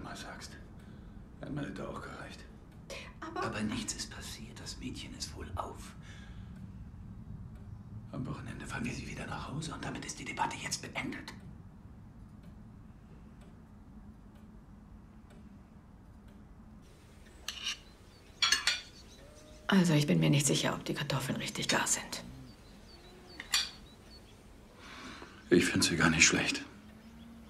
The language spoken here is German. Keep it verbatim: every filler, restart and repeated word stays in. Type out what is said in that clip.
mal sagst. Einmal hätte auch gereicht. Aber... Aber nichts ist passiert. Das Mädchen ist wohl auf. Am Wochenende fahren wir sie wieder nach Hause und damit ist die Debatte jetzt beendet. Also, ich bin mir nicht sicher, ob die Kartoffeln richtig gar sind. Ich finde sie gar nicht schlecht.